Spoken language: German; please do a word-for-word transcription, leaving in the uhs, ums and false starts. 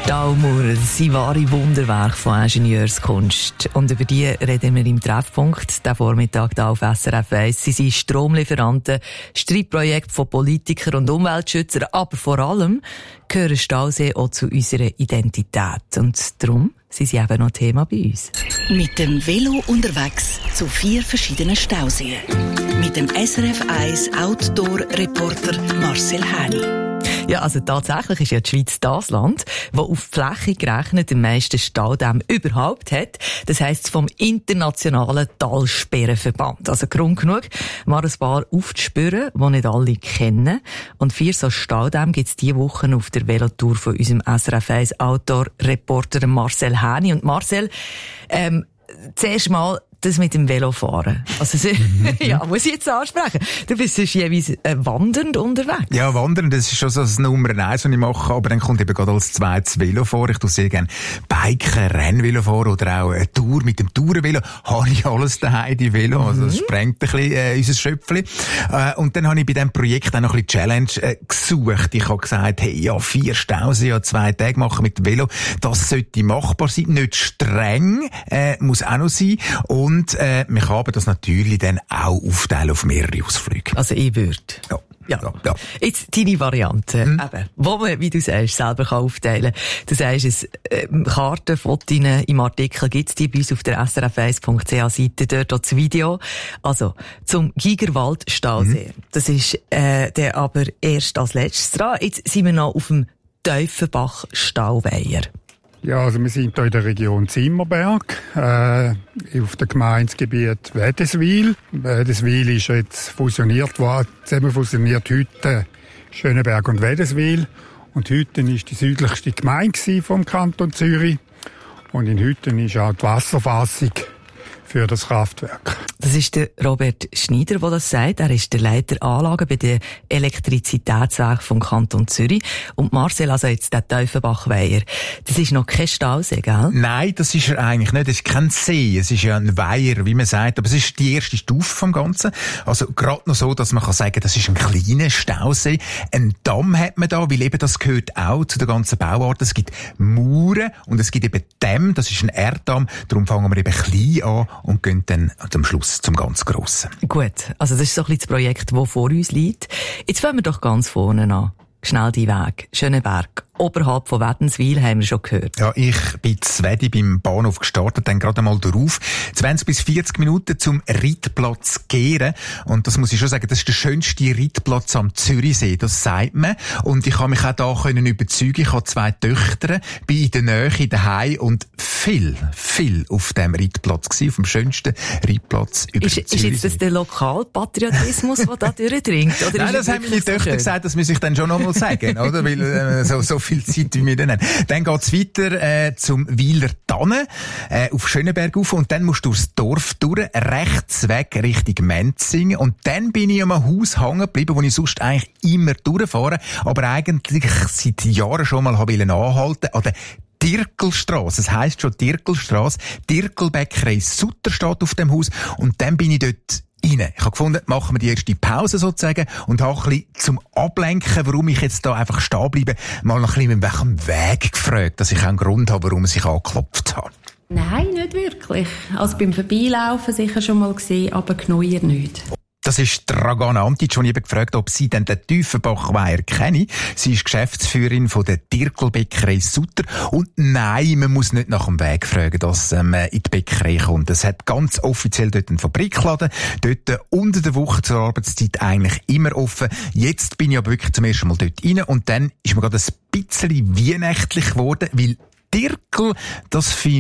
Staumaurer, das sind wahre Wunderwerke von Ingenieurskunst. Und über die reden wir im Treffpunkt, den Vormittag hier auf S R F eins. Sie sind Stromlieferanten, Streitprojekte von Politikern und Umweltschützern, aber vor allem gehören Stauseen auch zu unserer Identität. Und darum sind sie eben noch Thema bei uns. Mit dem Velo unterwegs zu vier verschiedenen Stauseen. Mit dem S R F eins Outdoor-Reporter Marcel Häni. Ja, also tatsächlich ist ja die Schweiz das Land, das auf Fläche gerechnet den meisten Staudämme überhaupt hat. Das heisst vom internationalen Talsperrenverband. Also Grund genug, mal ein paar aufzuspüren, die nicht alle kennen. Und vier so Staudämme gibt es diese Woche auf der Velotour von unserem S R F eins Outdoor-Reporter Marcel Häni. Und Marcel, ähm, zuerst mal das mit dem Velofahren. Also, ja, muss ich jetzt ansprechen. Du bist sonst jeweils äh, wandernd unterwegs. Ja, wandern, das ist schon so das Nummer eins, was ich mache. Aber dann kommt eben gerade als zweites Velo vor. Ich tue sehr gerne Biken, Rennvelo fahren oder auch eine Tour mit dem Tourenvelo. Habe ich alles daheim, die Velo. Also, das sprengt ein bisschen äh, unser Schöpfchen. Äh, und dann habe ich bei diesem Projekt auch noch ein bisschen Challenge äh, gesucht. Ich habe gesagt, hey, ja, vier Stauseen, ja, zwei Tage machen mit dem Velo. Das sollte machbar sein. Nicht streng, äh, muss auch noch sein. Und Und äh, wir können das natürlich dann auch aufteilen auf mehrere Ausflüge. Also ich würde. Ja. Ja. Ja, ja. Jetzt deine Variante, mhm. eben, wo man, wie du sagst, selber kann aufteilen kann. Du sagst, es, äh, Karten, Fotos im Artikel gibt's die bei uns auf der S R F eins Punkt C H Seite, dort auch das Video. Also, zum Gigerwald-Stausee. Mhm. Das ist äh, der aber erst als letztes dran. Jetzt sind wir noch auf dem Tiefenbach-Stauweiher. Ja, also wir sind hier in der Region Zimmerberg, äh, auf dem Gemeindegebiet Wädenswil. Wädenswil ist jetzt fusioniert worden, zusammen fusioniert heute Schöneberg und Wädenswil. Und Hütten ist die südlichste Gemeinde vom Kanton Zürich. Und in Hütten ist auch die Wasserfassung für das Kraftwerk. Das ist der Robert Schneider, der das sagt. Er ist der Leiter Anlagen bei den Elektrizitätswerken vom Kanton Zürich. Und Marcel, also jetzt der Tiefenbach-Weiher, das ist noch kein Stausee, gell? Nein, das ist er eigentlich nicht. Das ist kein See. Es ist ja ein Weiher, wie man sagt. Aber es ist die erste Stufe vom Ganzen. Also gerade noch so, dass man kann sagen, das ist ein kleiner Stausee. Ein Damm hat man da, weil eben das gehört auch zu der ganzen Bauart. Es gibt Mauern und es gibt eben Dämme. Das ist ein Erddamm. Darum fangen wir eben klein an und gehen dann am Schluss zum ganz Grossen. Gut, also das ist so ein bisschen das Projekt, das vor uns liegt. Jetzt fangen wir doch ganz vorne an. Schnell die Weg. Schöneberg. Oberhalb von Wädenswil haben wir schon gehört. Ja, ich bin zu Wedi beim Bahnhof gestartet, dann gerade einmal darauf. zwanzig bis vierzig Minuten zum Reitplatz Gehren. Und das muss ich schon sagen, das ist der schönste Reitplatz am Zürichsee. Das sagt man. Und ich habe mich auch da können überzeugen. Ich habe zwei Töchter, bin in der Nähe daheim und viel, viel auf dem Reitplatz gewesen, auf dem schönsten Reitplatz über ist, den Zürichsee. Ist jetzt das der Lokalpatriotismus, der da durchdringt? Oder Nein, das haben meine Töchter schön? gesagt, das muss ich dann schon noch mal sagen, oder? Weil, äh, so, so viel Zeit, wie wir dann haben. Dann geht's weiter, äh, zum Weiler Tannen, äh, auf Schöneberg auf, und dann musst du durchs Dorf durch, rechts weg, Richtung Menzingen, und dann bin ich an einem Haus hängen geblieben, wo ich sonst eigentlich immer durchfahre, aber eigentlich seit Jahren schon mal habe anhalten, an der Dirkelstrasse. Das heisst schon Dirkelstrasse. Dirkelbäckerei Sutter steht auf dem Haus, und dann bin ich dort rein. Ich habe gefunden, machen wir die erste Pause sozusagen und habe ein bisschen zum Ablenken, warum ich jetzt da einfach stehen bleibe, mal noch ein bisschen nach dem Weg gefragt, dass ich auch einen Grund habe, warum ich sich angeklopft habe. Nein, nicht wirklich. Also beim Vorbeilaufen sicher schon mal gesehen, aber Gneuer nicht. Das ist Dragana Antic, und ich habe gefragt, ob sie denn den Tiefenbach-Weiher kenne. Sie ist Geschäftsführerin von der Dirkelbäckerei Sutter. Und nein, man muss nicht nach dem Weg fragen, dass ähm, in die Bäckerei kommt. Es hat ganz offiziell dort einen Fabrikladen, dort unter der Woche zur Arbeitszeit eigentlich immer offen. Jetzt bin ich aber wirklich zum ersten Mal dort rein, und dann ist mir gerade ein bisschen weihnachtlich geworden, weil Dirkel, das